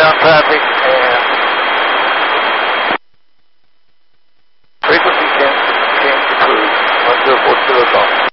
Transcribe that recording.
ground traffic and frequency change to cruise, 1040 Golf.